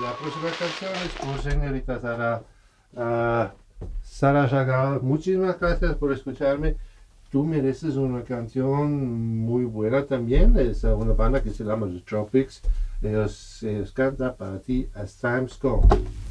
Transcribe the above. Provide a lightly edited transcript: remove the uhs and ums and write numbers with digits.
La próxima canción es por señorita Sara, Sara Jagal. Muchísimas gracias por escucharme. Tú mereces una canción muy buena también. Es una banda que se llama The Tropics. Ellos cantan para ti As Times Go.